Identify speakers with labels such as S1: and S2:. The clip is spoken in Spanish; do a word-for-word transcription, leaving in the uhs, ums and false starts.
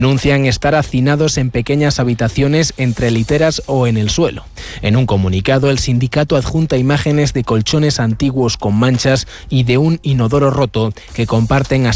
S1: Denuncian estar hacinados en pequeñas habitaciones entre literas o en el suelo. En un comunicado, el sindicato adjunta imágenes de colchones antiguos con manchas y de un inodoro roto que comparten hasta